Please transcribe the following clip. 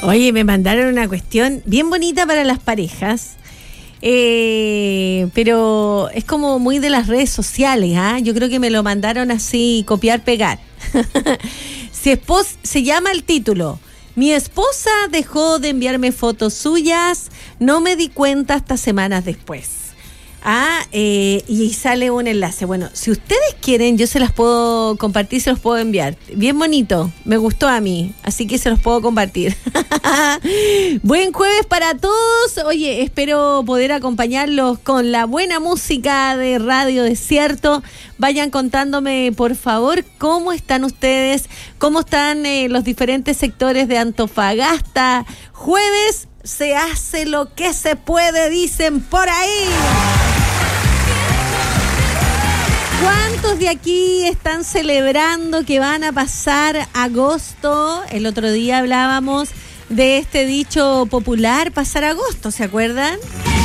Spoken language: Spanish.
Oye, me mandaron una cuestión bien bonita para las parejas, pero es como muy de las redes sociales, ¿ah? Yo creo que me lo mandaron así, copiar, pegar. Se llama el título: Mi esposa dejó de enviarme fotos suyas, no me di cuenta hasta semanas después. Y sale un enlace. Bueno, si ustedes quieren, yo se las puedo compartir, se los puedo enviar. Bien bonito, me gustó a mí, así que se los puedo compartir. Buen jueves para todos. Oye, espero poder acompañarlos con la buena música de Radio Desierto. Vayan contándome, por favor, cómo están ustedes, cómo están los diferentes sectores de Antofagasta. Jueves se hace lo que se puede, dicen por ahí. ¿Cuántos de aquí están celebrando que van a pasar agosto? El otro día hablábamos de este dicho popular, pasar agosto, ¿se acuerdan?